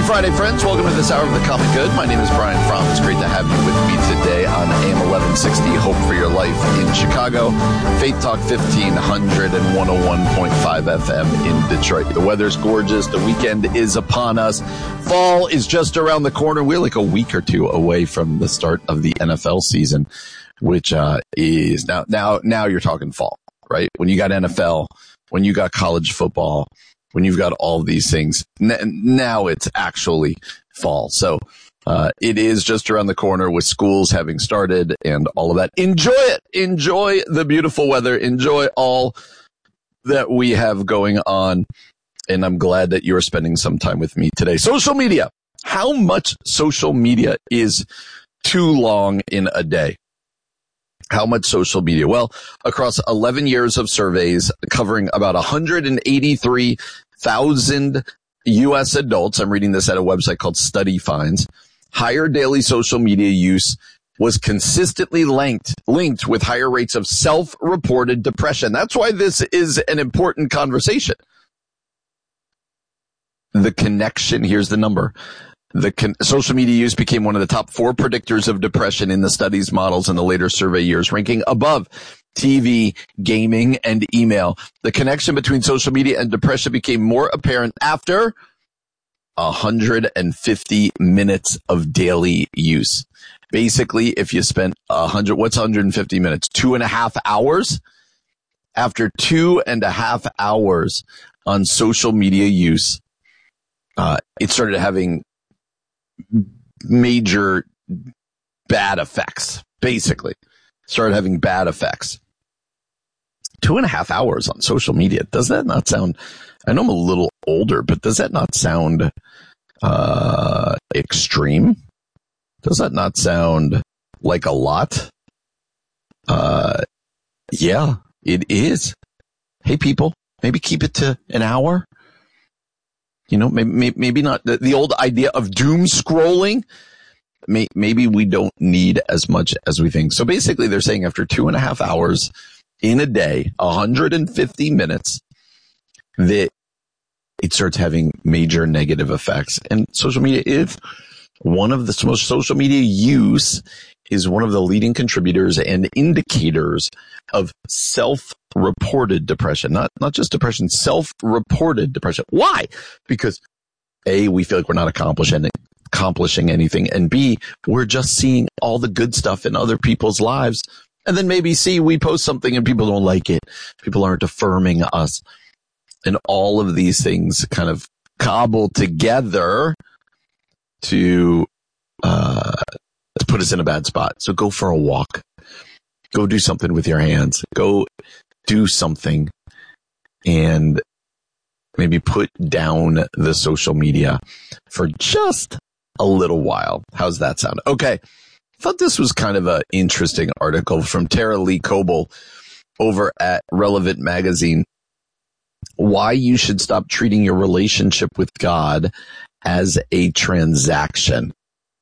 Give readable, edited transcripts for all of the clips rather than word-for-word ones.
Friday, friends. Welcome to this hour of the Common Good. My name is Brian Fromm. It's great to have you with me today on AM 1160, Hope for Your Life in Chicago, Faith Talk 1500 and 101.5 FM in Detroit. The weather's gorgeous. The weekend is upon us. Fall is just around the corner. We're like a week or two away from the start of the NFL season, which is now you're talking fall, right? When you got NFL, when you got college football, when you've got all these things, now it's actually fall. So it is just around the corner with schools having started and all of that. Enjoy it. Enjoy the beautiful weather. Enjoy all that we have going on. And I'm glad that you're spending some time with me today. Social media. How much social media is too long in a day? How much social media? Well, across 11 years of surveys covering about 183,000 U.S. adults, I'm reading this at a website called Study Finds, higher daily social media use was consistently linked with higher rates of self-reported depression. That's why this is an important conversation. The connection, here's the number. Social media use became one of the top 4 predictors of depression in the studies models in the later survey years, ranking above TV, gaming, and email. The connection between social media and depression became more apparent after 150 minutes of daily use. Basically, if you spent 150 minutes? 2.5 hours? After 2.5 hours on social media use, it started having major bad effects, basically. Started having bad effects. 2.5 hours on social media. Does that not sound, I know I'm a little older, but does that not sound extreme? Does that not sound like a lot? Yeah, it is. Hey, people, maybe keep it to an hour. You know, maybe not the old idea of doom scrolling. Maybe we don't need as much as we think. So basically they're saying after 2.5 hours in a day, 150 minutes, that it starts having major negative effects. And social media is one of the most, social media use is one of the leading contributors and indicators of self-reported depression, not just depression, self-reported depression. Why? Because A, we feel like we're not accomplishing anything, and B, we're just seeing all the good stuff in other people's lives. And then maybe C, we post something and people don't like it. People aren't affirming us. And all of these things kind of cobble together to put us in a bad spot. So go for a walk. Go do something with your hands. Go do something and maybe put down the social media for just a little while. How's that sound? Okay. I thought this was kind of an interesting article from Tara-Leigh Cobble over at Relevant Magazine. Why you should stop treating your relationship with God as a transaction.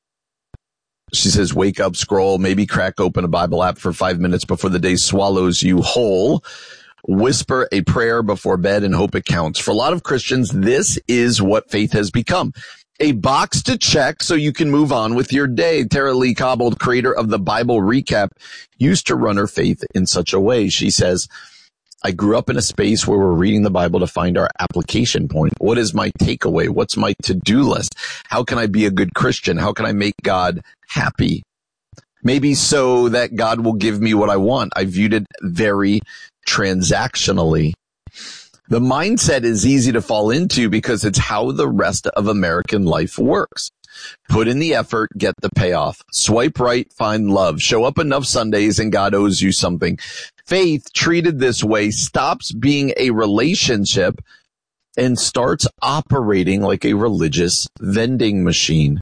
She says, wake up, scroll, maybe crack open a Bible app for 5 minutes before the day swallows you whole. Whisper a prayer before bed and hope it counts. For a lot of Christians, this is what faith has become. A box to check so you can move on with your day. Tara-Leigh Cobble, creator of the Bible Recap, used to run her faith in such a way. She says, I grew up in a space where we're reading the Bible to find our application point. What is my takeaway? What's my to-do list? How can I be a good Christian? How can I make God happy? Maybe so that God will give me what I want. I viewed it very transactionally. The mindset is easy to fall into because it's how the rest of American life works. Put in the effort, get the payoff. Swipe right, find love. Show up enough Sundays and God owes you something. Faith, treated this way, stops being a relationship and starts operating like a religious vending machine.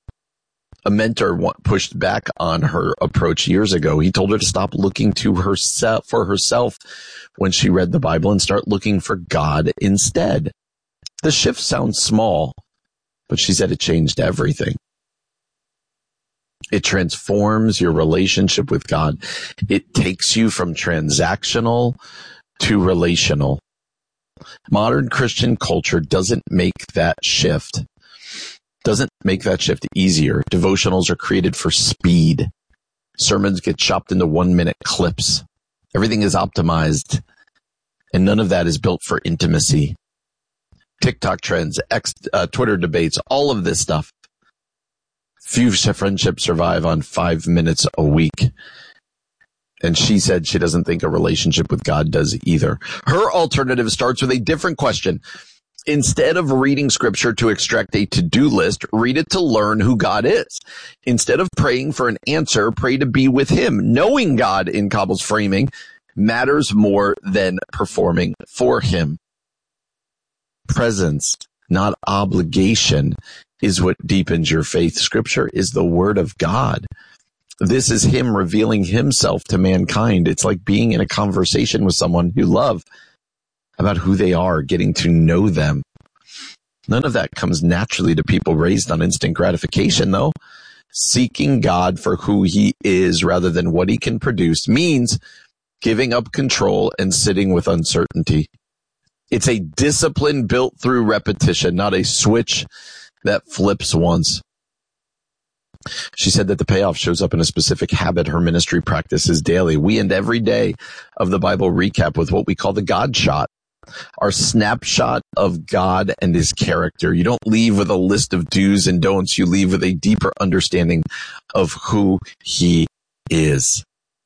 A mentor pushed back on her approach years ago. He told her to stop looking to herself when she read the Bible and start looking for God instead. The shift sounds small, but she said it changed everything. It transforms your relationship with God. It takes you from transactional to relational. Modern Christian culture doesn't make that shift. doesn't make that shift easier. Devotionals are created for speed. Sermons get chopped into 1-minute clips. Everything is optimized, and none of that is built for intimacy. TikTok trends, Twitter debates, all of this stuff. Few friendships survive on 5 minutes a week. And she said she doesn't think a relationship with God does either. Her alternative starts with a different question. Instead of reading scripture to extract a to-do list, read it to learn who God is. Instead of praying for an answer, pray to be with him. Knowing God, in Cobble's framing, matters more than performing for him. Presence, not obligation, is what deepens your faith. Scripture is the word of God. This is him revealing himself to mankind. It's like being in a conversation with someone you love about who they are, getting to know them. None of that comes naturally to people raised on instant gratification, though. Seeking God for who he is rather than what he can produce means giving up control and sitting with uncertainty. It's a discipline built through repetition, not a switch that flips once. She said that the payoff shows up in a specific habit her ministry practices daily. We end every day of the Bible recap with what we call the God shot, our snapshot of God and his character. You don't leave with a list of do's and don'ts. You leave with a deeper understanding of who he is.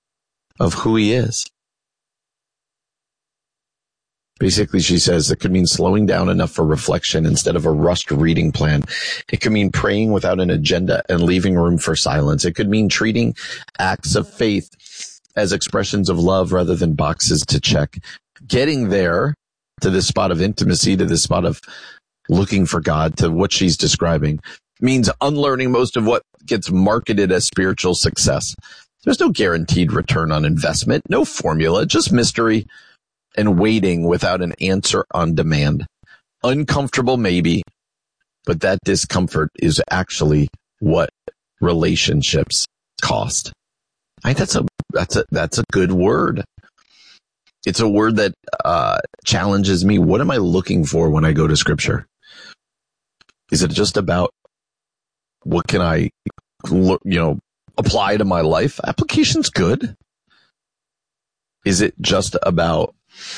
Basically, she says it could mean slowing down enough for reflection instead of a rushed reading plan. It could mean praying without an agenda and leaving room for silence. It could mean treating acts of faith as expressions of love rather than boxes to check. Getting there to this spot of intimacy, to this spot of looking for God, to what she's describing, means unlearning most of what gets marketed as spiritual success. There's no guaranteed return on investment, no formula, just mystery and waiting without an answer on demand. Uncomfortable, maybe, but that discomfort is actually what relationships cost. I think that's a good word. It's a word that challenges me. What am I looking for when I go to scripture? Is it just about what can I, apply to my life? Application's good. Is it just about,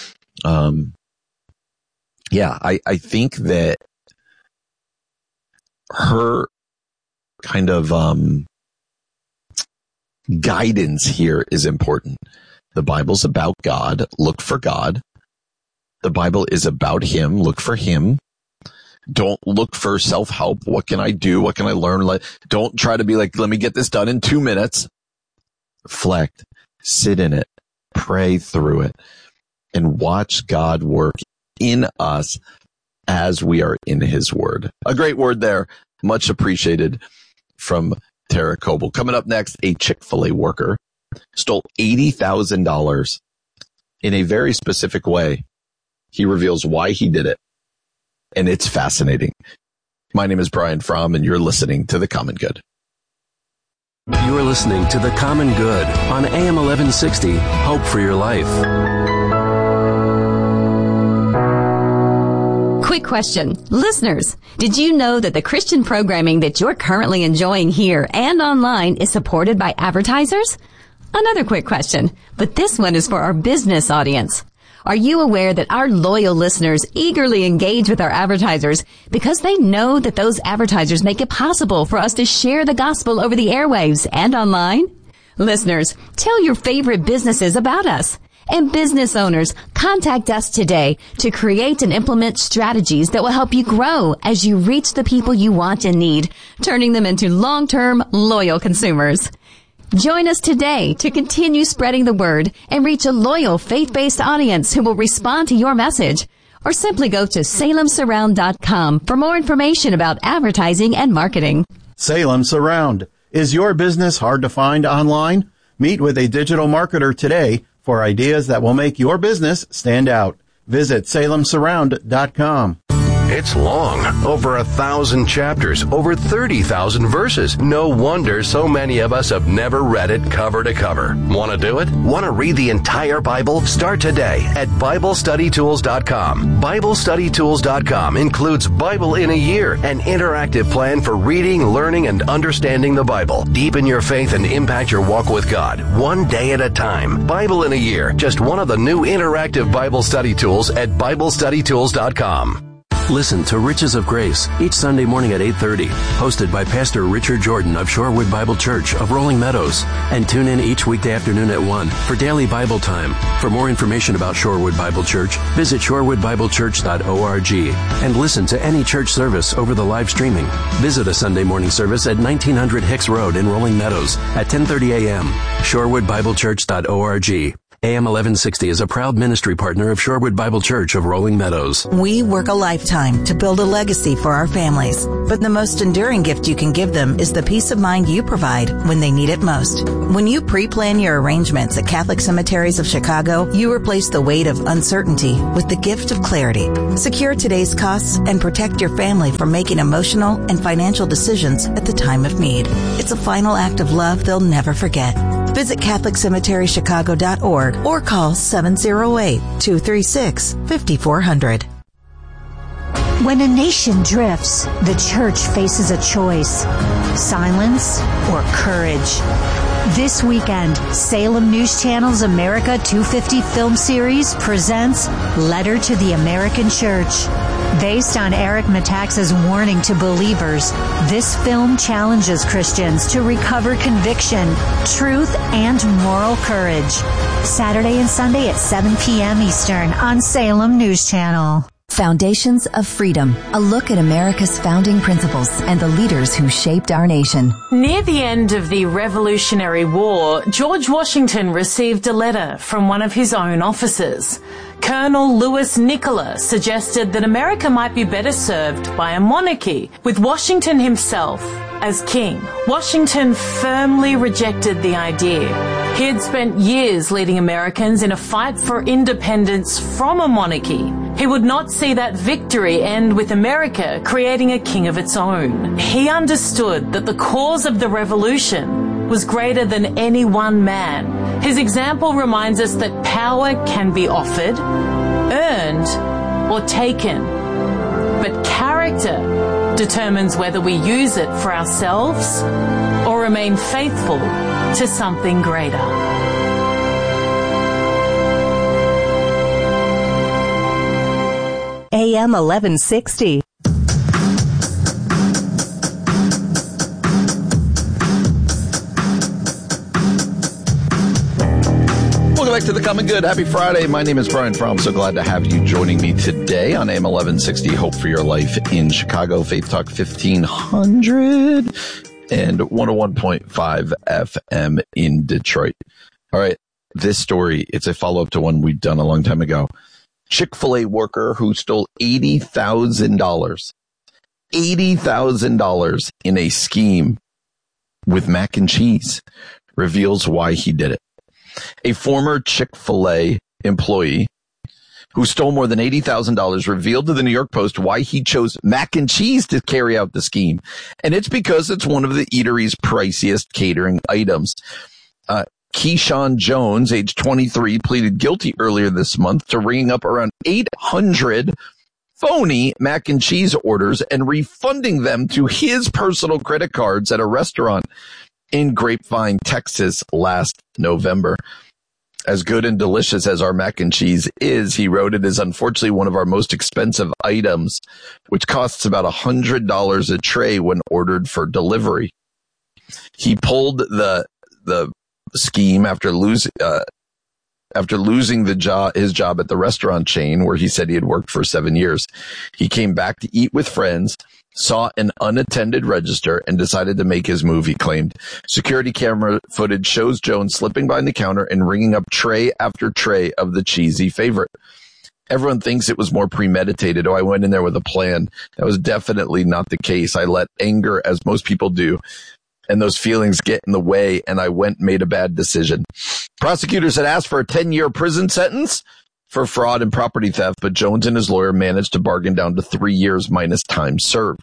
I think that her kind of guidance here is important. The Bible's about God. Look for God. The Bible is about him. Look for him. Don't look for self-help. What can I do? What can I learn? Don't try to be like, let me get this done in 2 minutes. Reflect. Sit in it. Pray through it. And watch God work in us as we are in his word. A great word there. Much appreciated from Tara Coble. Coming up next, a Chick-fil-A worker stole $80,000 in a very specific way. He reveals why he did it, and it's fascinating. My name is Brian Fromm, and you're listening to The Common Good. You are listening to The Common Good on AM 1160, Hope for Your Life. Quick question. Listeners, did you know that the Christian programming that you're currently enjoying here and online is supported by advertisers? Another quick question, but this one is for our business audience. Are you aware that our loyal listeners eagerly engage with our advertisers because they know that those advertisers make it possible for us to share the gospel over the airwaves and online? Listeners, tell your favorite businesses about us. And business owners, contact us today to create and implement strategies that will help you grow as you reach the people you want and need, turning them into long-term, loyal consumers. Join us today to continue spreading the word and reach a loyal, faith-based audience who will respond to your message. Or simply go to salemsurround.com for more information about advertising and marketing. Salem Surround. Is your business hard to find online? Meet with a digital marketer today for ideas that will make your business stand out. Visit salemsurround.com. It's long, over 1,000 chapters, over 30,000 verses. No wonder so many of us have never read it cover to cover. Want to do it? Want to read the entire Bible? Start today at BibleStudyTools.com. BibleStudyTools.com includes Bible in a Year, an interactive plan for reading, learning, and understanding the Bible. Deepen your faith and impact your walk with God, one day at a time. Bible in a Year, just one of the new interactive Bible study tools at BibleStudyTools.com. Listen to Riches of Grace each Sunday morning at 8:30, hosted by Pastor Richard Jordan of Shorewood Bible Church of Rolling Meadows. And tune in each weekday afternoon at 1 for daily Bible time. For more information about Shorewood Bible Church, visit shorewoodbiblechurch.org and listen to any church service over the live streaming. Visit a Sunday morning service at 1900 Hicks Road in Rolling Meadows at 10:30 a.m. shorewoodbiblechurch.org. AM 1160 is a proud ministry partner of Shorewood Bible Church of Rolling Meadows. We work a lifetime to build a legacy for our families, but the most enduring gift you can give them is the peace of mind you provide when they need it most. When you pre-plan your arrangements at Catholic Cemeteries of Chicago, you replace the weight of uncertainty with the gift of clarity. Secure today's costs and protect your family from making emotional and financial decisions at the time of need. It's a final act of love they'll never forget. Visit CatholicCemeteryChicago.org or call 708-236-5400. When a nation drifts, the church faces a choice: silence or courage. This weekend, Salem News Channel's America 250 film series presents Letter to the American Church. Based on Eric Metaxas' warning to believers, this film challenges Christians to recover conviction, truth, and moral courage. Saturday and Sunday at 7 p.m. Eastern on Salem News Channel. Foundations of Freedom, a look at America's founding principles and the leaders who shaped our nation. Near the end of the Revolutionary War, George Washington received a letter from one of his own officers. Colonel Louis Nicola suggested that America might be better served by a monarchy, with Washington himself as king. Washington firmly rejected the idea. He had spent years leading Americans in a fight for independence from a monarchy. He would not see that victory end with America creating a king of its own. He understood that the cause of the revolution was greater than any one man. His example reminds us that power can be offered, earned, or taken. But character determines whether we use it for ourselves or remain faithful to something greater. AM 1160. Welcome back to The Common Good. Happy Friday. My name is Brian Fromm. So glad to have you joining me today on AM 1160, Hope for Your Life in Chicago, Faith Talk 1500 and 101.5 FM in Detroit. All right. This story, it's a follow-up to one we'd done a long time ago. Chick-fil-A worker who stole $80,000 in a scheme with mac and cheese reveals why he did it. A former Chick-fil-A employee who stole more than $80,000 revealed to the New York Post why he chose mac and cheese to carry out the scheme. And it's because it's one of the eatery's priciest catering items. Keyshawn Jones, age 23, pleaded guilty earlier this month to ringing up around 800 phony mac and cheese orders and refunding them to his personal credit cards at a restaurant in Grapevine, Texas last November. As good and delicious as our mac and cheese is, he wrote, it is unfortunately one of our most expensive items, which costs about $100 a tray when ordered for delivery. He pulled the scheme after losing his job at the restaurant chain where he said he had worked for 7 years. He came back to eat with friends, saw an unattended register, and decided to make his move, he claimed. Security camera footage shows Jones slipping behind the counter and ringing up tray after tray of the cheesy favorite. Everyone thinks it was more premeditated. Oh, I went in there with a plan. That was definitely not the case. I let anger, as most people do, and those feelings get in the way, and I went and made a bad decision. Prosecutors had asked for a 10-year prison sentence for fraud and property theft, but Jones and his lawyer managed to bargain down to 3 years minus time served.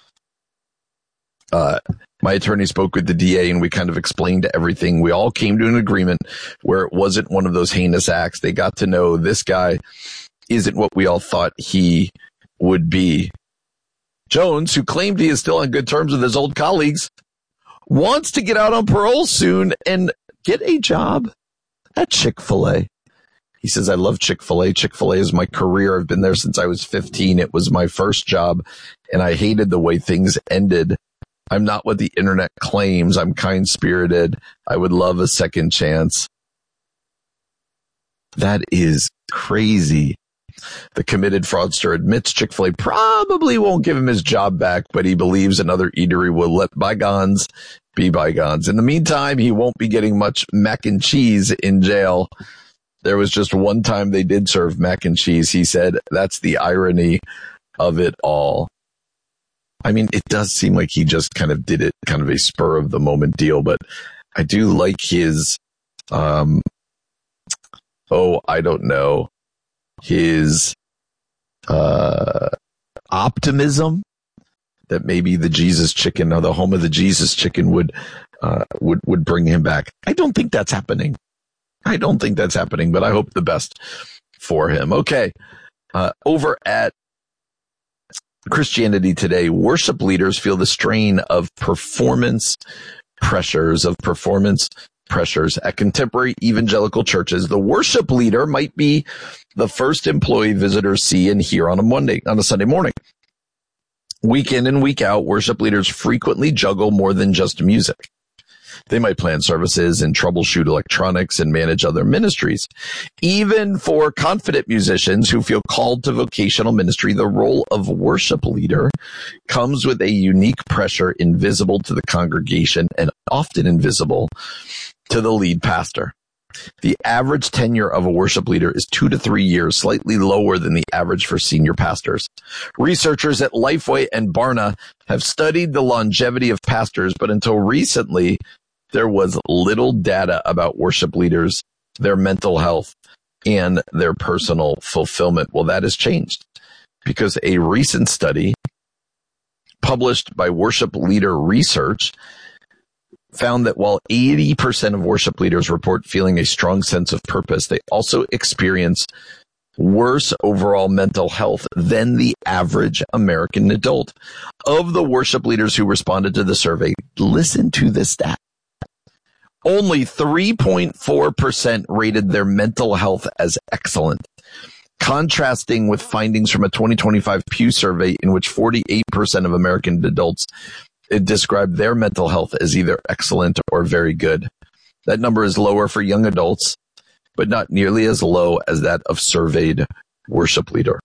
My attorney spoke with the DA and we kind of explained everything. We all came to an agreement where it wasn't one of those heinous acts. They got to know this guy isn't what we all thought he would be. Jones, who claimed he is still on good terms with his old colleagues, wants to get out on parole soon and get a job at Chick-fil-A. He says, I love Chick-fil-A. Chick-fil-A is my career. I've been there since I was 15. It was my first job, and I hated the way things ended. I'm not what the internet claims. I'm kind-spirited. I would love a second chance. That is crazy. The committed fraudster admits Chick-fil-A probably won't give him his job back, but he believes another eatery will let bygones be bygones. In the meantime, he won't be getting much mac and cheese in jail. There was just one time they did serve mac and cheese. He said, that's the irony of it all. I mean, it does seem like he just kind of did it, kind of a spur of the moment deal, but I do like his, I don't know, his, optimism that maybe the Jesus Chicken or the home of the Jesus Chicken would bring him back. I don't think that's happening. But I hope the best for him. Okay. Over at Christianity Today, worship leaders feel the strain of performance pressures at contemporary evangelical churches. The worship leader might be the first employee visitors see and hear on a Sunday morning. Week in and week out, worship leaders frequently juggle more than just music. They might plan services and troubleshoot electronics and manage other ministries. Even for confident musicians who feel called to vocational ministry, the role of worship leader comes with a unique pressure invisible to the congregation and often invisible to the lead pastor. The average tenure of a worship leader is 2 to 3 years, slightly lower than the average for senior pastors. Researchers at Lifeway and Barna have studied the longevity of pastors, but until recently, there was little data about worship leaders, their mental health, and their personal fulfillment. Well, that has changed because a recent study published by Worship Leader Research found that while 80% of worship leaders report feeling a strong sense of purpose, they also experience worse overall mental health than the average American adult. Of the worship leaders who responded to the survey, listen to this stat. Only 3.4% rated their mental health as excellent, contrasting with findings from a 2025 Pew survey in which 48% of American adults described their mental health as either excellent or very good. That number is lower for young adults, but not nearly as low as that of surveyed worship leader.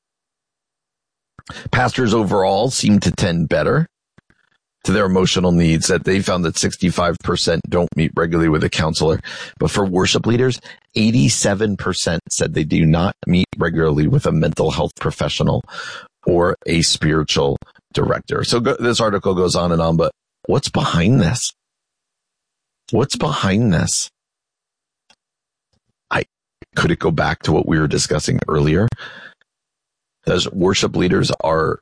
Pastors overall seem to tend better to their emotional needs, that they found that 65% don't meet regularly with a counselor. But for worship leaders, 87% said they do not meet regularly with a mental health professional or a spiritual director. So this article goes on and on, but what's behind this? What's behind this? Could it go back to what we were discussing earlier? As worship leaders are,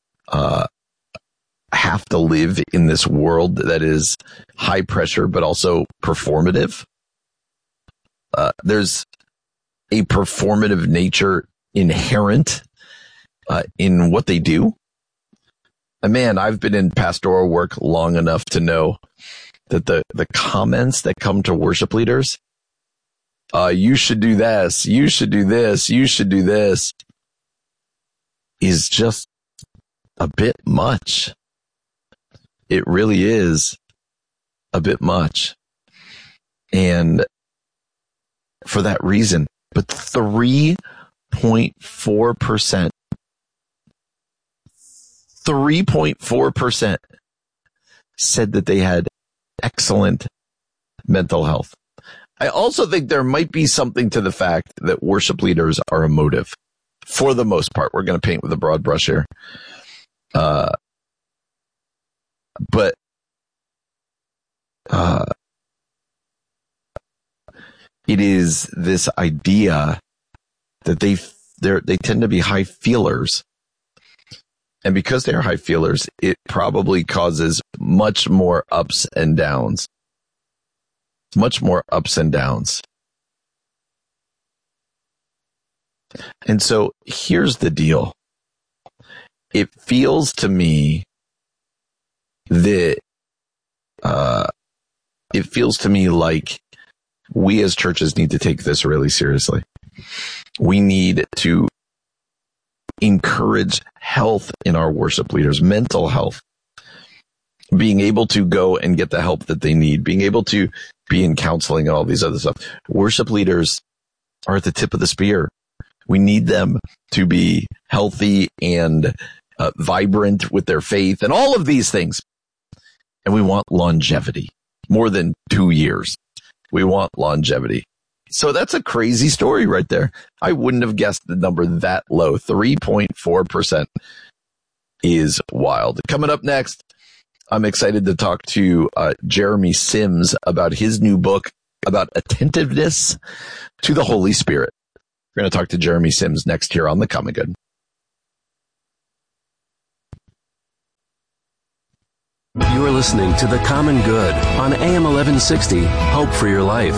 have to live in this world that is high pressure, but also performative. There's a performative nature inherent in what they do. And man, I've been in pastoral work long enough to know that the comments that come to worship leaders, you should do this, you should do this, you should do this, is just a bit much. It really is a bit much. And for that reason, but 3.4% said that they had excellent mental health. I also think there might be something to the fact that worship leaders are emotive. For the most part, we're going to paint with a broad brush here. But it is this idea that they tend to be high feelers. And because they're high feelers, it probably causes much more ups and downs. Much more ups and downs. And so here's the deal. It feels to me that, like we as churches need to take this really seriously. We need to encourage health in our worship leaders, mental health, being able to go and get the help that they need, being able to be in counseling and all these other stuff. Worship leaders are at the tip of the spear. We need them to be healthy and vibrant with their faith and all of these things. And we want longevity, more than 2 years. We want longevity. So that's a crazy story right there. I wouldn't have guessed the number that low. 3.4% is wild. Coming up next, I'm excited to talk to Jeremy Sims about his new book about attentiveness to the Holy Spirit. We're going to talk to Jeremy Sims next here on The Common Good. You are listening to The Common Good on AM 1160, Hope for Your Life.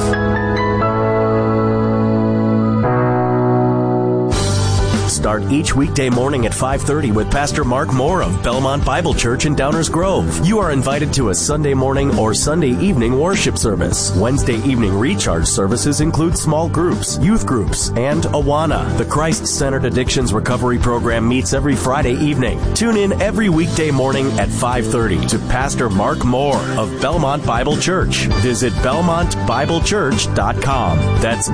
Start each weekday morning at 5:30 with Pastor Mark Moore of Belmont Bible Church in Downers Grove. You are invited to a Sunday morning or Sunday evening worship service. Wednesday evening recharge services include small groups, youth groups, and Awana. The Christ-Centered Addictions Recovery Program meets every Friday evening. Tune in every weekday morning at 5:30 to Pastor Mark Moore of Belmont Bible Church. Visit BelmontBibleChurch.com. That's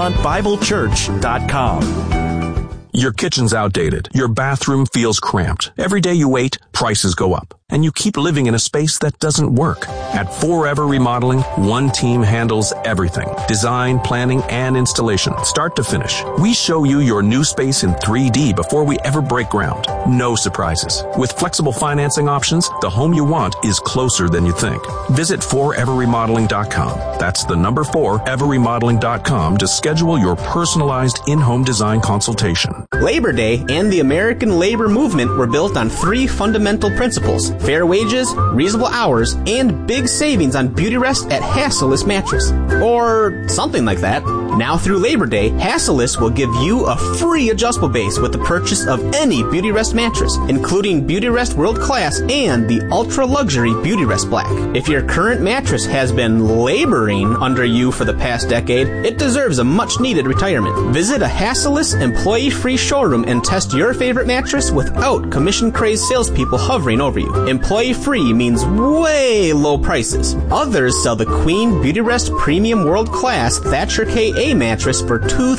BelmontBibleChurch.com. Your kitchen's outdated. Your bathroom feels cramped. Every day you wait, prices go up. And you keep living in a space that doesn't work. At Forever Remodeling, one team handles everything. Design, planning, and installation, start to finish. We show you your new space in 3D before we ever break ground. No surprises. With flexible financing options, the home you want is closer than you think. Visit foreverremodeling.com. That's the number 4everremodeling.com to schedule your personalized in-home design consultation. Labor Day and the American labor movement were built on 3 fundamental principles: fair wages, reasonable hours, and big savings on Beautyrest at Hassellus Mattress. Or something like that. Now through Labor Day, Hassellus will give you a free adjustable base with the purchase of any Beautyrest mattress, including Beautyrest World Class and the Ultra Luxury Beautyrest Black. If your current mattress has been laboring under you for the past decade, it deserves a much-needed retirement. Visit a Hassellus employee-free showroom and test your favorite mattress without commission-crazed salespeople hovering over you. Employee-free means way low prices. Others sell the Queen Beautyrest Premium World Class Thatcher KA mattress for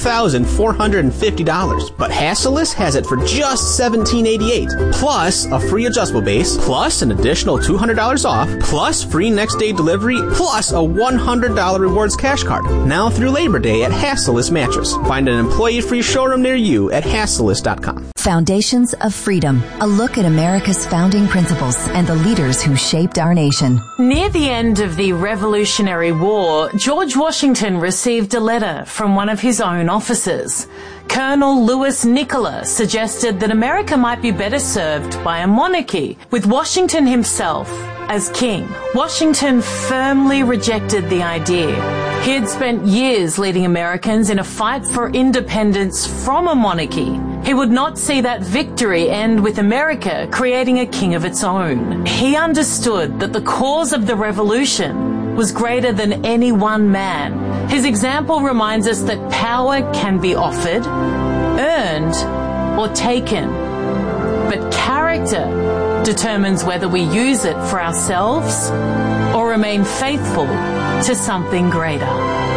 $2,450, but Hassellus has it for just $1,788, plus a free adjustable base, plus an additional $200 off, plus free next-day delivery, plus a $100 rewards cash card. Now through Labor Day at Hassellus Mattress. Find an employee-free showroom near you at Hassellus.com. Foundations of Freedom, a look at America's founding principles and the leaders who shaped our nation. Near the end of the Revolutionary War, George Washington received a letter from one of his own officers. Colonel Lewis Nicola suggested that America might be better served by a monarchy, with Washington himself as king. Washington firmly rejected the idea. He had spent years leading Americans in a fight for independence from a monarchy. He would not see that victory end with America creating a king of its own. He understood that the cause of the revolution was greater than any one man. His example reminds us that power can be offered, earned, or taken. But character determines whether we use it for ourselves or remain faithful to something greater.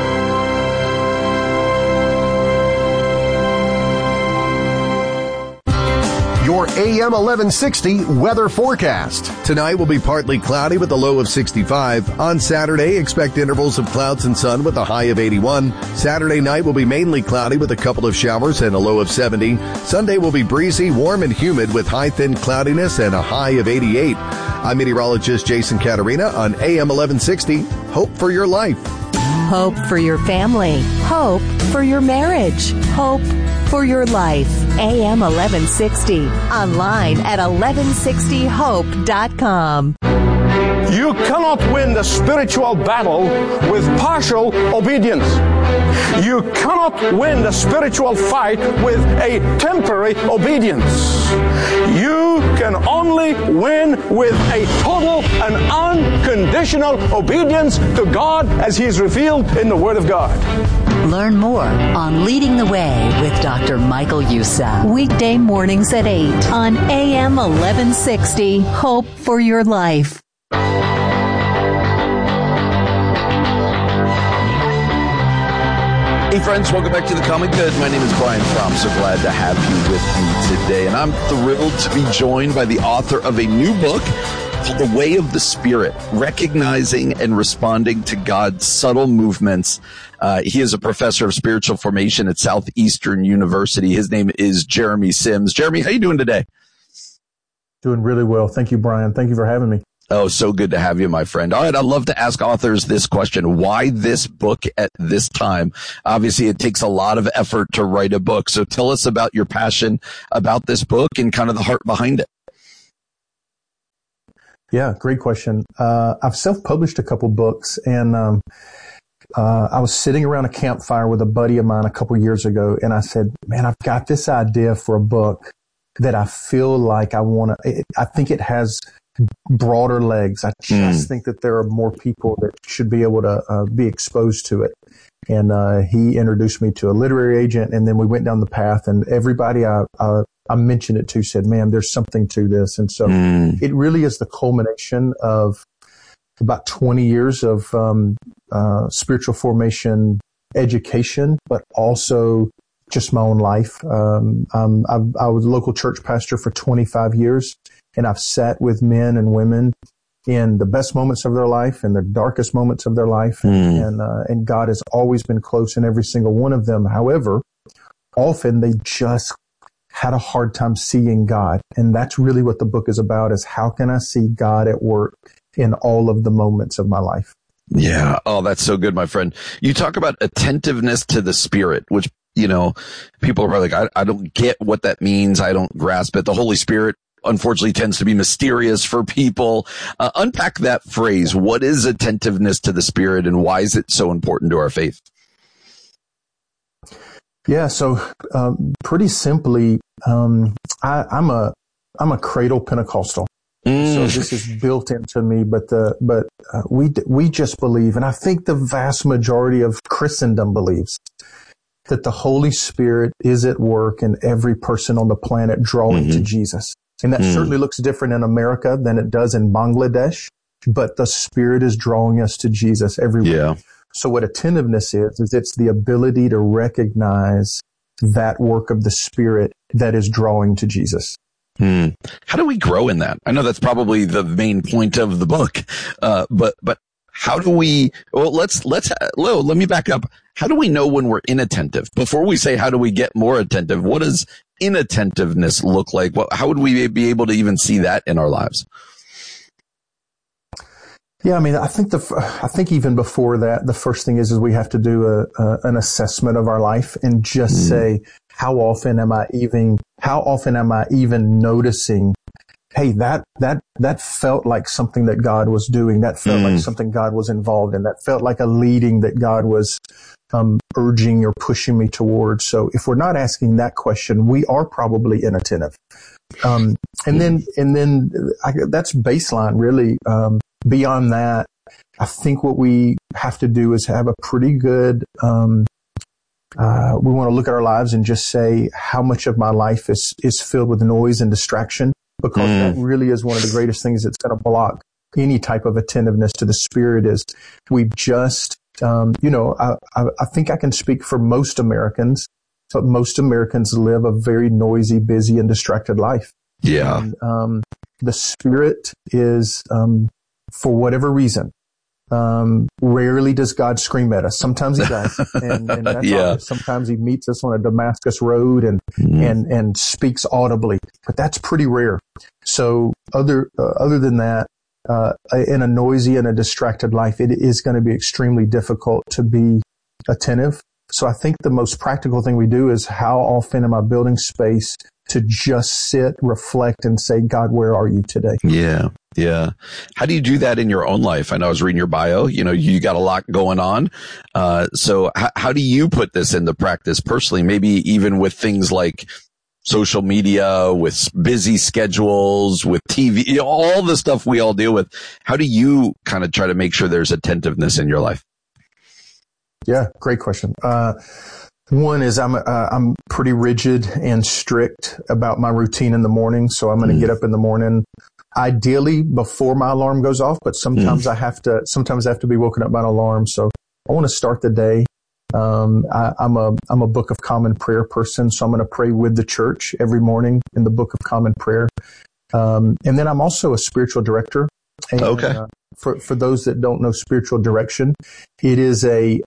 Your AM 1160 weather forecast. Tonight will be partly cloudy with a low of 65. On Saturday, expect intervals of clouds and sun with a high of 81. Saturday night will be mainly cloudy with a couple of showers and a low of 70. Sunday will be breezy, warm, and humid with high thin cloudiness and a high of 88. I'm meteorologist Jason Caterina on AM 1160. Hope for your life. Hope for your family. Hope for your marriage. Hope for Your Life. AM 1160. Online at 1160hope.com. You cannot win the spiritual battle with partial obedience. You cannot win the spiritual fight with a temporary obedience. You can only win with a total and unconditional obedience to God as He is revealed in the Word of God. Learn more on Leading the Way with Dr. Michael Youssef. Weekday mornings at 8 on AM 1160. Hope for Your Life. Hey friends, welcome back to The Common Good. My name is Brian Fromm. So glad to have you with me today. And I'm thrilled to be joined by the author of a new book called The Way of the Spirit, Recognizing and Responding to God's Subtle Movements. He is a professor of spiritual formation at Southeastern University. His name is Jeremy Sims. Jeremy, how you doing today? Doing really well. Thank you, Brian. Thank you for having me. Oh, so good to have you, my friend. All right, I'd love to ask authors this question. Why this book at this time? Obviously, it takes a lot of effort to write a book. So tell us about your passion about this book and kind of the heart behind it. Yeah, great question. I've self-published a couple books, and I was sitting around a campfire with a buddy of mine a couple years ago, and I said, man, I've got this idea for a book that I feel like I think it has broader legs. I just think that there are more people that should be able to be exposed to it. And he introduced me to a literary agent, and then we went down the path, and everybody I mentioned it to said, man, there's something to this. And so it really is the culmination of about 20 years of spiritual formation education, but also just my own life. I was a local church pastor for 25 years. And I've sat with men and women in the best moments of their life and the darkest moments of their life. And God has always been close in every single one of them. However, often they just had a hard time seeing God. And that's really what the book is about, is how can I see God at work in all of the moments of my life? Yeah. Oh, that's so good, my friend. You talk about attentiveness to the Spirit, which, you know, people are like, I don't get what that means. I don't grasp it. The Holy Spirit, unfortunately, tends to be mysterious for people. Unpack that phrase. What is attentiveness to the Spirit, and why is it so important to our faith? Yeah, so pretty simply, I'm a cradle Pentecostal. So this is built into me, but we just believe, and I think the vast majority of Christendom believes, that the Holy Spirit is at work in every person on the planet drawing to Jesus. And that certainly looks different in America than it does in Bangladesh, but the Spirit is drawing us to Jesus everywhere. Yeah. So what attentiveness is it's the ability to recognize that work of the Spirit that is drawing to Jesus. How do we grow in that? I know that's probably the main point of the book, but how do we? Well, let me back up. How do we know when we're inattentive? Before we say how do we get more attentive, what does inattentiveness look like? How would we be able to even see that in our lives? Yeah, I mean, I think even before that, the first thing is we have to do an assessment of our life and just say, how often am I even noticing, hey, that felt like something that God was doing. That felt like something God was involved in. That felt like a leading that God was urging or pushing me towards. So if we're not asking that question, we are probably inattentive. And then that's baseline, really. Beyond that, I think what we have to do is have a pretty good, we want to look at our lives and just say how much of my life is filled with noise and distraction, because that really is one of the greatest things that's going to block any type of attentiveness to the Spirit. Is we just, I think I can speak for most Americans, but most Americans live a very noisy, busy, and distracted life. Yeah. And, the Spirit is, for whatever reason, rarely does God scream at us. Sometimes he does. And that's obvious. Sometimes he meets us on a Damascus road and speaks audibly, but that's pretty rare. So other than that, in a noisy and a distracted life, it is going to be extremely difficult to be attentive. So I think the most practical thing we do is how often am I building space to just sit, reflect, and say, God, where are you today? Yeah. Yeah. How do you do that in your own life? I know I was reading your bio, you got a lot going on. So how do you put this into practice personally? Maybe even with things like social media, with busy schedules, with TV, all the stuff we all deal with. How do you kind of try to make sure there's attentiveness in your life? Yeah, great question. One is I'm pretty rigid and strict about my routine in the morning. So I'm going to get up in the morning, ideally before my alarm goes off, but sometimes I have to be woken up by an alarm. So I want to start the day. I'm a Book of Common Prayer person, so I'm going to pray with the church every morning in the Book of Common Prayer. And then I'm also a spiritual director. And, okay. For those that don't know spiritual direction, it is it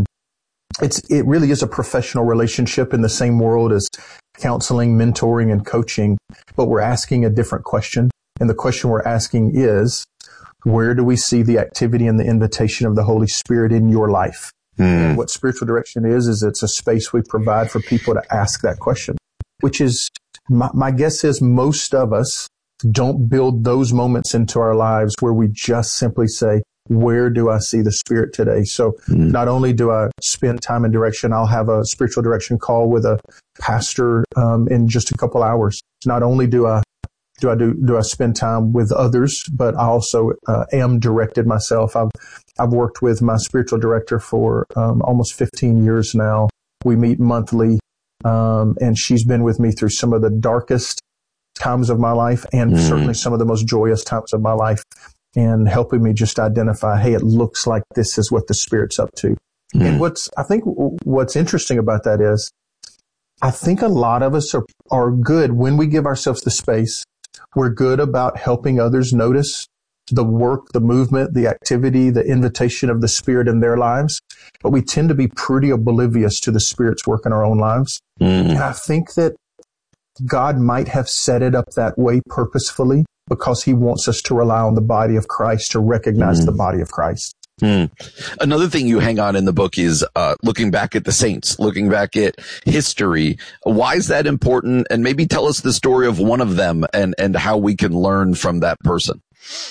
really is a professional relationship in the same world as counseling, mentoring, and coaching, but we're asking a different question. And the question we're asking is, where do we see the activity and the invitation of the Holy Spirit in your life? And what spiritual direction is it's a space we provide for people to ask that question, which is, my guess is most of us don't build those moments into our lives where we just simply say, where do I see the Spirit today? So not only do I spend time in direction, I'll have a spiritual direction call with a pastor in just a couple hours. Not only do I spend time with others, but I also am directed myself. I've worked with my spiritual director for almost 15 years now. We meet monthly, and she's been with me through some of the darkest times of my life and certainly some of the most joyous times of my life, and helping me just identify, hey, it looks like this is what the Spirit's up to. And I think what's interesting about that is, I think a lot of us are good when we give ourselves the space. We're good about helping others notice the work, the movement, the activity, the invitation of the Spirit in their lives. But we tend to be pretty oblivious to the Spirit's work in our own lives. And I think that God might have set it up that way purposefully because he wants us to rely on the body of Christ to recognize the body of Christ. Another thing you hang on in the book is looking back at the saints, looking back at history. Why is that important? And maybe tell us the story of one of them and how we can learn from that person.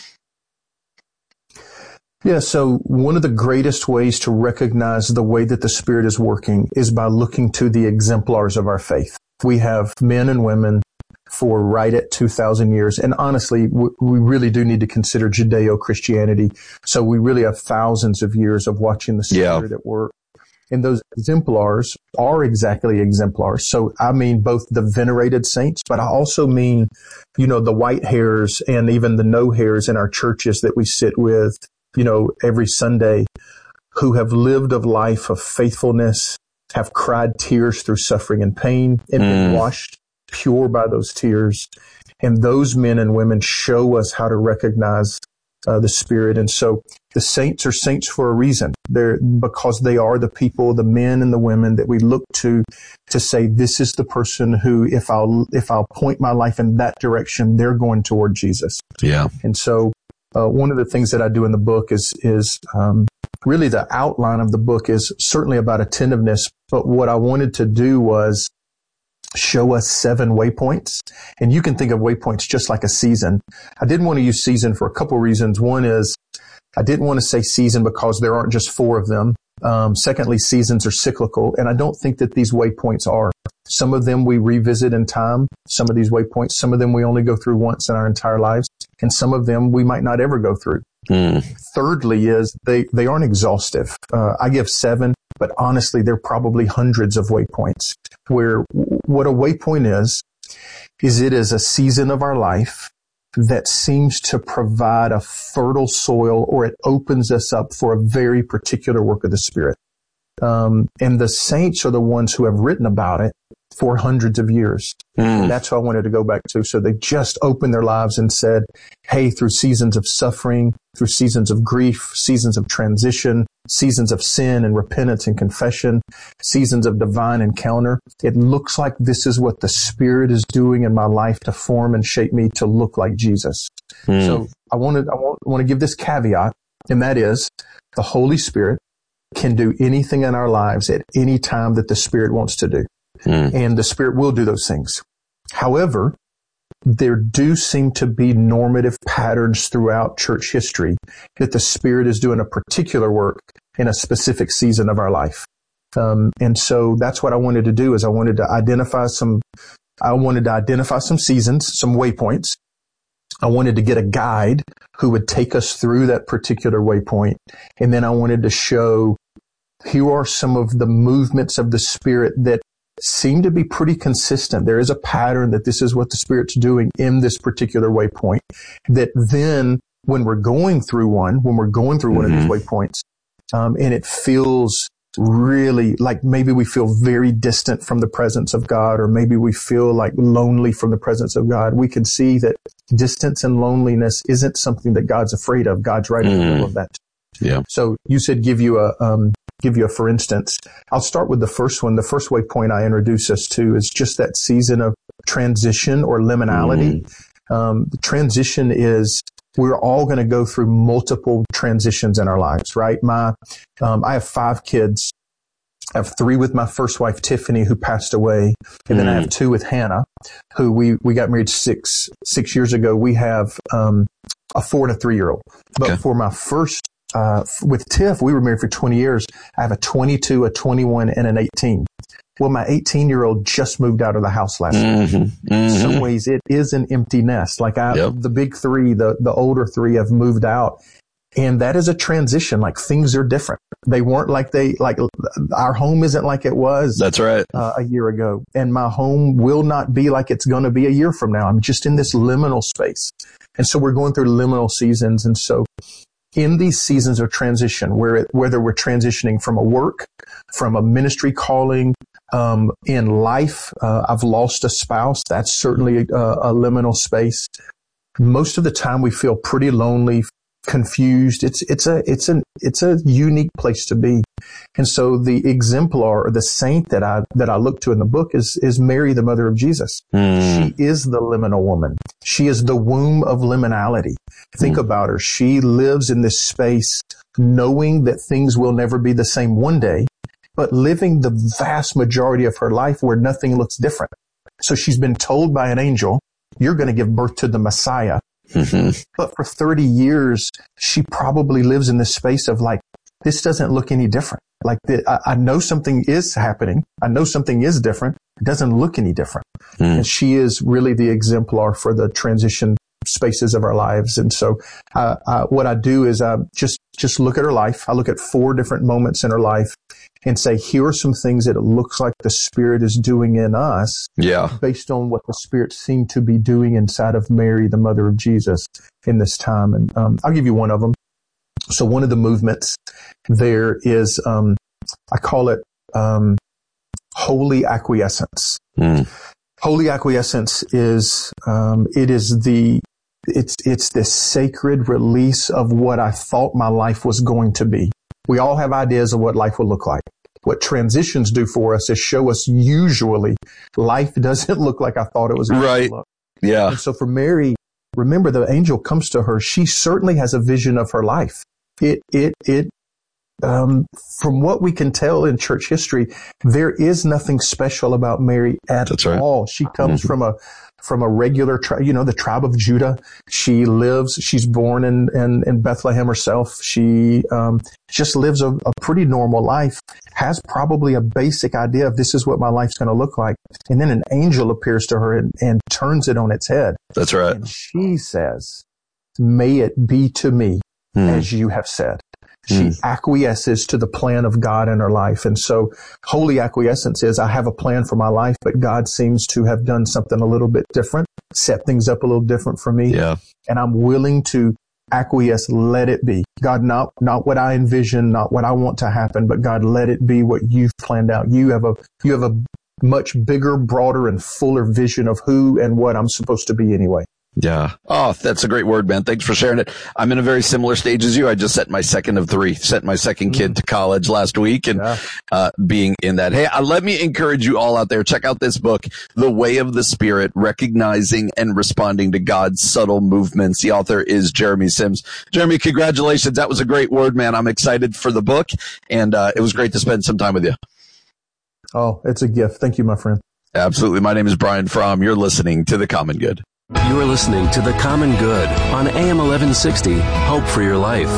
Yeah, so one of the greatest ways to recognize the way that the Spirit is working is by looking to the exemplars of our faith. We have men and women for right at 2,000 years. And honestly, we really do need to consider Judeo-Christianity. So we really have thousands of years of watching the Spirit at work. And those exemplars are exactly exemplars. So I mean both the venerated saints, but I also mean, the white hairs and even the no hairs in our churches that we sit with, every Sunday, who have lived a life of faithfulness, have cried tears through suffering and pain, and been washed pure by those tears. And those men and women show us how to recognize the Spirit. And so the saints are saints for a reason. They're because they are the people, the men and the women that we look to say, this is the person who, if I'll point my life in that direction, they're going toward Jesus. Yeah. And so one of the things that I do in the book is really the outline of the book is certainly about attentiveness. But what I wanted to do was show us 7 waypoints. And you can think of waypoints just like a season. I didn't want to use season for a couple of reasons. One is I didn't want to say season because there aren't just 4 of them. Secondly, seasons are cyclical. And I don't think that these waypoints are. Some of them we revisit in time. Some of these waypoints, some of them we only go through once in our entire lives. And some of them we might not ever go through. Thirdly is they aren't exhaustive. I give 7, but honestly, there are probably hundreds of waypoints where what a waypoint is it is a season of our life that seems to provide a fertile soil, or it opens us up for a very particular work of the Spirit. And the saints are the ones who have written about it for hundreds of years. And that's what I wanted to go back to. So they just opened their lives and said, hey, through seasons of suffering, through seasons of grief, seasons of transition, seasons of sin and repentance and confession, seasons of divine encounter, it looks like this is what the Spirit is doing in my life to form and shape me to look like Jesus. So I want to give this caveat, and that is the Holy Spirit can do anything in our lives at any time that the Spirit wants to do. And the Spirit will do those things. However, there do seem to be normative patterns throughout church history that the Spirit is doing a particular work in a specific season of our life. And so that's what I wanted to do, is I wanted to identify some seasons, some waypoints. I wanted to get a guide who would take us through that particular waypoint. And then I wanted to show, here are some of the movements of the Spirit that seem to be pretty consistent. There is a pattern that this is what the Spirit's doing in this particular waypoint, that then when we're going through one of these waypoints, and it feels really like maybe we feel very distant from the presence of God, or maybe we feel like lonely from the presence of God, we can see that distance and loneliness isn't something that God's afraid of. God's right in the middle of that. Yeah. So you said give you a for instance. I'll start with the first one. The first waypoint I introduce us to is just that season of transition or liminality. The transition is, we're all going to go through multiple transitions in our lives, right? I have 5 kids. I have 3 with my first wife, Tiffany, who passed away. And then I have 2 with Hannah, who we got married six years ago. We have, a 4 and a 3-year-old. But for my first, with Tiff, we were married for 20 years. I have a 22, a 21, and an 18. Well, my 18-year-old just moved out of the house last week. In some ways, it is an empty nest. Like the big 3, the older 3 have moved out. And that is a transition. Like, things are different. They weren't like our home isn't like it was. That's right. A year ago. And my home will not be like it's going to be a year from now. I'm just in this liminal space. And so we're going through liminal seasons. And so in these seasons of transition, whether we're transitioning from a work, from a ministry calling, in life, I've lost a spouse. That's certainly a liminal space. Most of the time we feel pretty lonely, confused. It's a unique place to be. And so the exemplar, or the saint that I look to in the book is Mary, the mother of Jesus. She is the liminal woman. She is the womb of liminality. Think about her. She lives in this space knowing that things will never be the same one day, but living the vast majority of her life where nothing looks different. So she's been told by an angel, you're going to give birth to the Messiah. But for 30 years, she probably lives in this space of like, this doesn't look any different. Like, I know something is happening. I know something is different. It doesn't look any different. And she is really the exemplar for the transition spaces of our lives. And so, what I do is just look at her life. I look at 4 different moments in her life and say, here are some things that it looks like the Spirit is doing in us. Yeah. Based on what the Spirit seemed to be doing inside of Mary, the mother of Jesus, in this time. And, I'll give you one of them. So one of the movements there is, I call it, holy acquiescence. Holy acquiescence is, it's this sacred release of what I thought my life was going to be. We all have ideas of what life will look like. What transitions do for us is show us usually life doesn't look like I thought it was going to look. Yeah. And so for Mary, remember, the angel comes to her. She certainly has a vision of her life. From what we can tell in church history, there is nothing special about Mary at all. She comes from a regular tribe, the tribe of Judah. She's born in Bethlehem herself. She, just lives a pretty normal life, has probably a basic idea of this is what my life's going to look like. And then an angel appears to her and turns it on its head. That's right. And she says, may it be to me as you have said. She acquiesces to the plan of God in her life. And so holy acquiescence is, I have a plan for my life, but God seems to have done something a little bit different, set things up a little different for me. Yeah. And I'm willing to acquiesce, let it be. God, not what I envision, not what I want to happen, but God, let it be what you've planned out. You have a much bigger, broader, and fuller vision of who and what I'm supposed to be anyway. Yeah. Oh, that's a great word, man. Thanks for sharing it. I'm in a very similar stage as you. I just sent my second of 3, sent my second kid to college last week and, being in that. Hey, let me encourage you all out there. Check out this book, The Way of the Spirit, Recognizing and Responding to God's Subtle Movements. The author is Jeremy Sims. Jeremy, congratulations. That was a great word, man. I'm excited for the book, and it was great to spend some time with you. Oh, it's a gift. Thank you, my friend. Absolutely. My name is Brian Fromm. You're listening to The Common Good. You are listening to The Common Good on AM 1160, Hope for Your Life.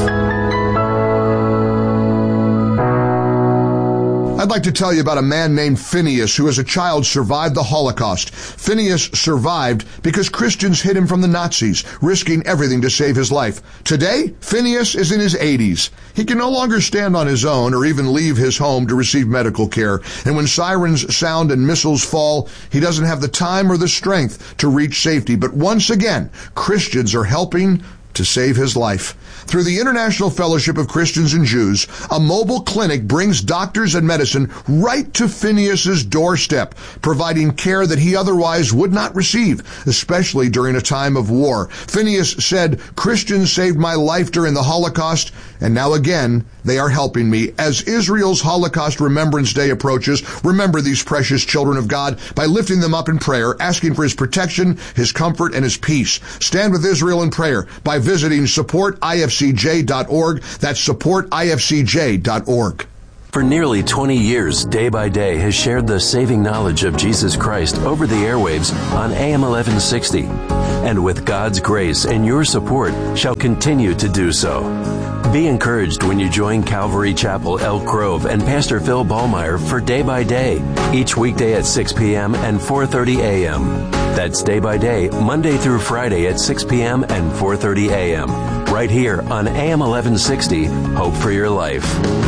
I'd like to tell you about a man named Phineas who as a child survived the Holocaust. Phineas survived because Christians hid him from the Nazis, risking everything to save his life. Today, Phineas is in his 80s. He can no longer stand on his own or even leave his home to receive medical care. And when sirens sound and missiles fall, he doesn't have the time or the strength to reach safety. But once again, Christians are helping to save his life. Through the International Fellowship of Christians and Jews, a mobile clinic brings doctors and medicine right to Phineas's doorstep, providing care that he otherwise would not receive, especially during a time of war. Phineas said, "Christians saved my life during the Holocaust, and now again, they are helping me." As Israel's Holocaust Remembrance Day approaches, remember these precious children of God by lifting them up in prayer, asking for his protection, his comfort, and his peace. Stand with Israel in prayer by visiting supportifcj.org. That's supportifcj.org. For nearly 20 years, Day by Day has shared the saving knowledge of Jesus Christ over the airwaves on AM 1160. And with God's grace and your support, shall continue to do so. Be encouraged when you join Calvary Chapel, Elk Grove, and Pastor Phil Ballmeyer for Day by Day, each weekday at 6 p.m. and 4:30 a.m. That's Day by Day, Monday through Friday at 6 p.m. and 4:30 a.m. Right here on AM 1160, Hope for Your Life.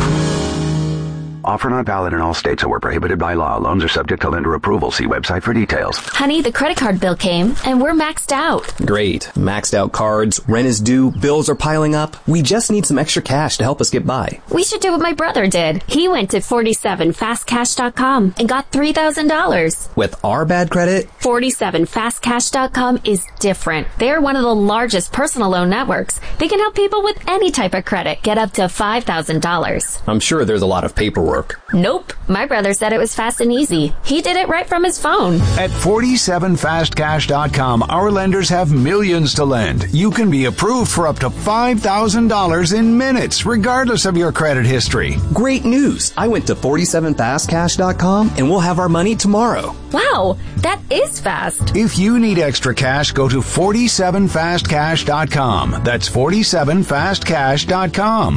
Offer not valid in all states or prohibited by law. Loans are subject to lender approval. See website for details. Honey, the credit card bill came, and we're maxed out. Great. Maxed out cards, rent is due, bills are piling up. We just need some extra cash to help us get by. We should do what my brother did. He went to 47fastcash.com and got $3,000. With our bad credit? 47fastcash.com is different. They're one of the largest personal loan networks. They can help people with any type of credit get up to $5,000. I'm sure there's a lot of paperwork. Nope. My brother said it was fast and easy. He did it right from his phone. At 47fastcash.com, our lenders have millions to lend. You can be approved for up to $5,000 in minutes, regardless of your credit history. Great news. I went to 47fastcash.com and we'll have our money tomorrow. Wow, that is fast. If you need extra cash, go to 47fastcash.com. That's 47fastcash.com.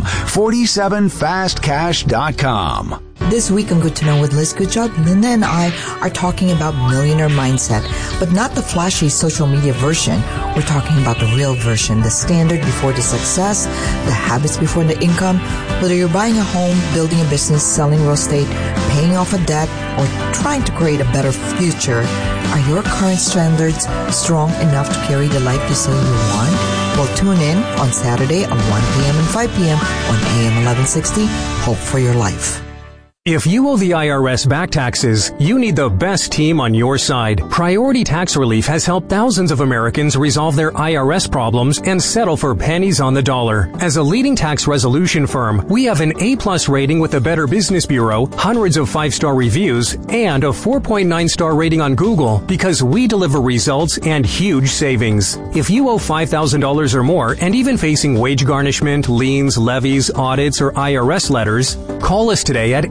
47fastcash.com. This week on Good to Know with Liz Goodjob, Linda and I are talking about millionaire mindset, but not the flashy social media version. We're talking about the real version, the standard before the success, the habits before the income. Whether you're buying a home, building a business, selling real estate, paying off a debt, or trying to create a better future, are your current standards strong enough to carry the life you say you want? Well, tune in on Saturday at 1 p.m. and 5 p.m. on AM 1160, Hope for Your Life. If you owe the IRS back taxes, you need the best team on your side. Priority Tax Relief has helped thousands of Americans resolve their IRS problems and settle for pennies on the dollar. As a leading tax resolution firm, we have an A+ rating with the Better Business Bureau, hundreds of 5-star reviews, and a 4.9-star rating on Google because we deliver results and huge savings. If you owe $5,000 or more and even facing wage garnishment, liens, levies, audits, or IRS letters, call us today at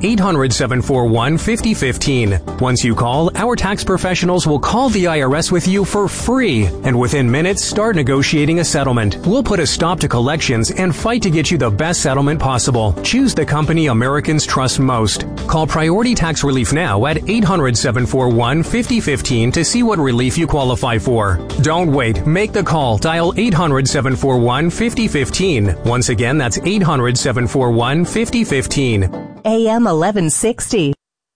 800-741-5015. Once you call, our tax professionals will call the IRS with you for free, and within minutes, start negotiating a settlement. We'll put a stop to collections and fight to get you the best settlement possible. Choose the company Americans trust most. Call Priority Tax Relief now at 800-741-5015 to see what relief you qualify for. Don't wait. Make the call. Dial 800-741-5015. Once again, that's 800-741-5015. AM 1160.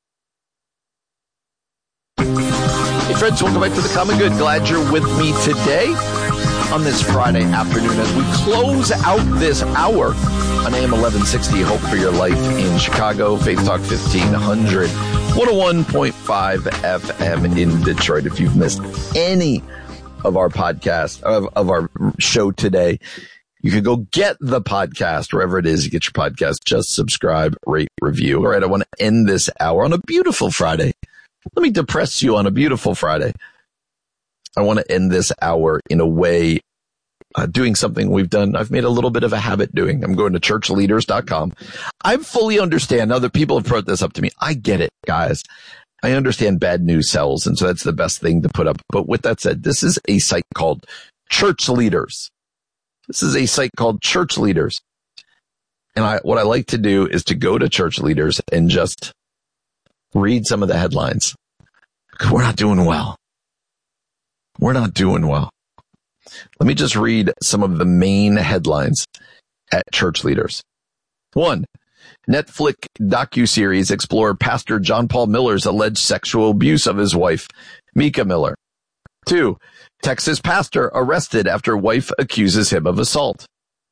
Hey friends, welcome back to The Common Good. Glad you're with me today on this Friday afternoon as we close out this hour on AM 1160, Hope for Your Life in Chicago, Faith Talk 1500, 101.5 FM in Detroit. If you've missed any of our podcast, of our show today. You can go get the podcast wherever it is you get your podcast. Just subscribe, rate, review. All right, I want to end this hour on a beautiful Friday. Let me depress you on a beautiful Friday. I want to end this hour in a way, doing something we've done. I've made a little bit of a habit doing. I'm going to churchleaders.com. I fully understand. Other people have brought this up to me. I get it, guys. I understand bad news sells, and so that's the best thing to put up. But with that said, this is a site called Church Leaders. This is a site called Church Leaders. And what I like to do is to go to Church Leaders and just read some of the headlines. Because we're not doing well. We're not doing well. Let me just read some of the main headlines at Church Leaders. 1. Netflix docuseries explore Pastor John Paul Miller's alleged sexual abuse of his wife, Mika Miller. 2. Texas pastor arrested after wife accuses him of assault.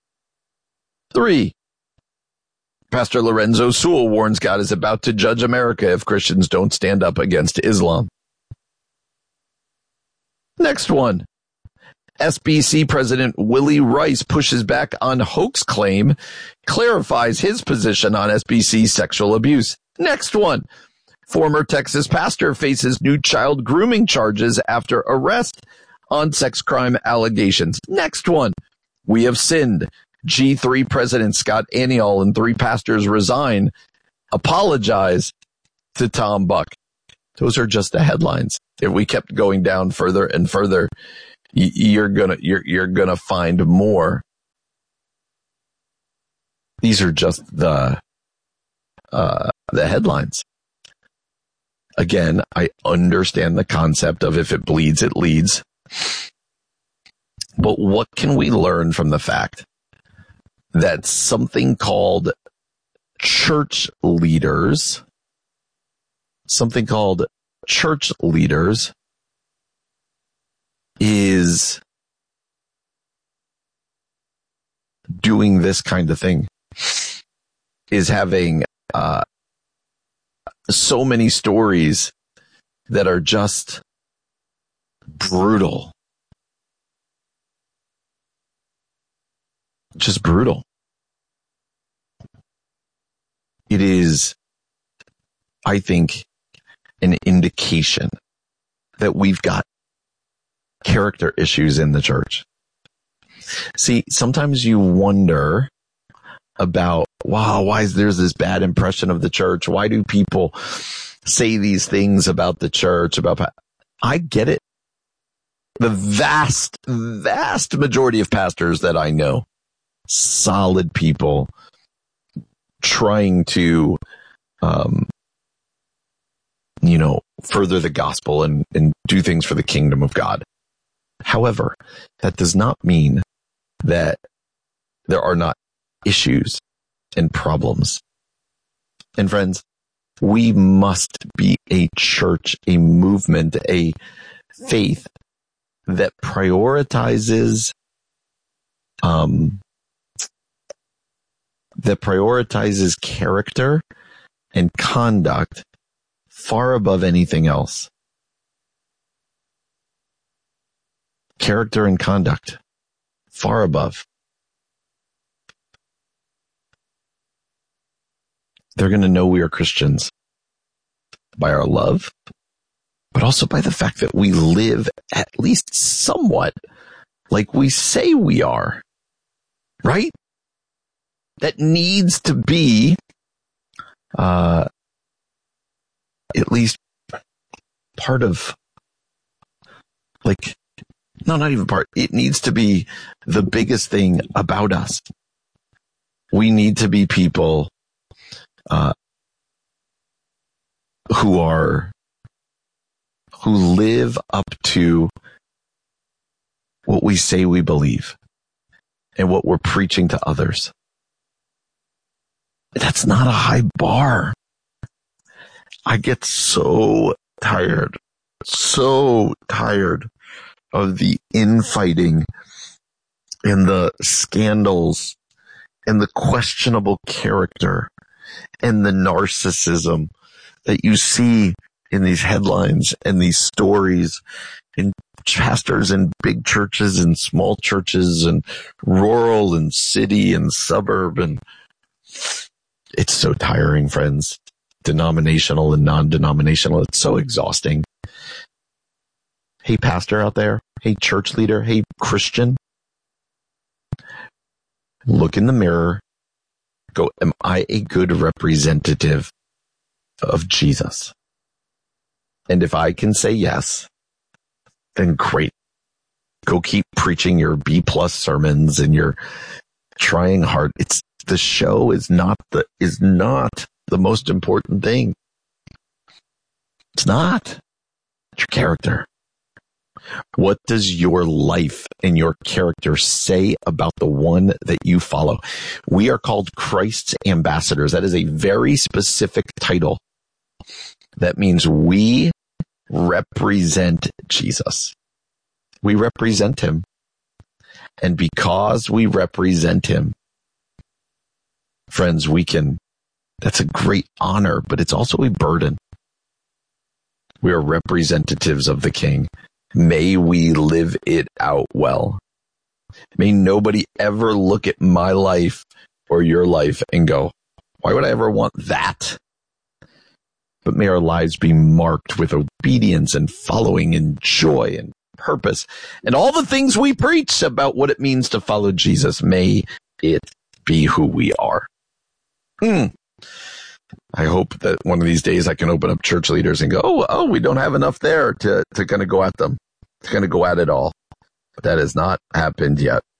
3. Pastor Lorenzo Sewell warns God is about to judge America if Christians don't stand up against Islam. Next one. SBC President Willie Rice pushes back on hoax claim, clarifies his position on SBC sexual abuse. Next one. Former Texas pastor faces new child grooming charges after arrest on sex crime allegations. Next one. We have sinned. G3 President Scott Aniol and 3 pastors resign. Apologize to Tom Buck. Those are just the headlines. If we kept going down further and further, you're gonna find more. These are just the headlines. Again, I understand the concept of if it bleeds, it leads. But what can we learn from the fact that something called church leaders, is doing this kind of thing, is having so many stories that are just brutal. Just brutal. It is, I think, an indication that we've got character issues in the church. See, sometimes you wonder about, wow, why is there this bad impression of the church? Why do people say these things about the church? I get it. The vast majority of pastors that I know, solid people trying to, further the gospel and do things for the kingdom of God. However, that does not mean that there are not issues and problems. And friends, we must be a church, a movement, a faith that prioritizes character and conduct far above anything else. Character and conduct far above. They're going to know we are Christians by our love, but also by the fact that we live at least somewhat like we say we are, right? That needs to be at least part of, not even part. It needs to be the biggest thing about us. We need to be people who live up to what we say we believe and what we're preaching to others. That's not a high bar. I get so tired of the infighting and the scandals and the questionable character and the narcissism that you see in these headlines and these stories and pastors in big churches and small churches and rural and city and suburb. And it's so tiring, friends. Denominational and non-denominational. It's so exhausting. Hey, pastor out there. Hey, church leader. Hey, Christian. Look in the mirror. Go, am I a good representative of Jesus? And if I can say yes, then great. Go keep preaching your B+ sermons and you're trying hard. The show is not the most important thing. It's not. It's your character. What does your life and your character say about the one that you follow? We are called Christ's ambassadors. That is a very specific title. That means we represent Jesus. We represent him. And because we represent him, friends, that's a great honor, but it's also a burden. We are representatives of the King. May we live it out well. May nobody ever look at my life or your life and go, why would I ever want that? But may our lives be marked with obedience and following and joy and purpose and all the things we preach about what it means to follow Jesus. May it be who we are. I hope that one of these days I can open up church leaders and go, oh, we don't have enough there to kind of go at them, to kind of go at it all. But that has not happened yet.